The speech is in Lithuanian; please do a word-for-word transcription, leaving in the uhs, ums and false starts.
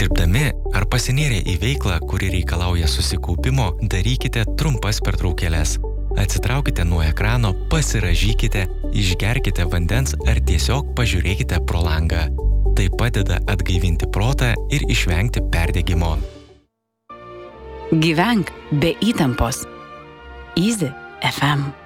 Dirbdami ar pasinėrę į veiklą, kuri reikalauja susikaupimo, darykite trumpas pertraukėles. Atsitraukite nuo ekrano, pasirąžykite, išgerkite vandens ar tiesiog pažiūrėkite pro langą. Tai padeda atgaivinti protą ir išvengti perdegimo. Gyvenk be įtampos. Easy F M.